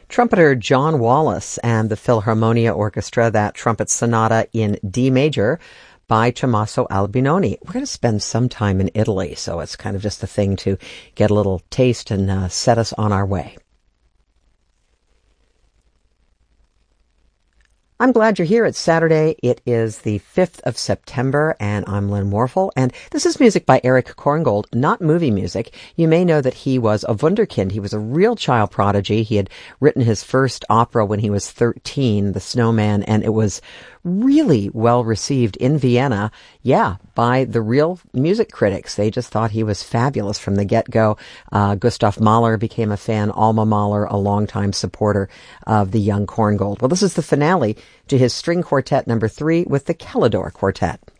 Trumpeter John Wallace and the Philharmonia Orchestra, that trumpet sonata in D major by Tommaso Albinoni. We're going to spend some time in Italy, so it's kind of just a thing to get a little taste and set us on our way. I'm glad you're here. It's Saturday. It is the 5th of September, and I'm Lynn Morphle. And this is music by Erich Korngold, not movie music. You may know that he was a wunderkind. He was a real child prodigy. He had written his first opera when he was 13, The Snowman, and it was really well received in Vienna, by the real music critics. They just thought he was fabulous from the get-go. Gustav Mahler became a fan, Alma Mahler, a longtime supporter of the young Korngold. Well, this is the finale to his string quartet number 3 with the Kalidor Quartet.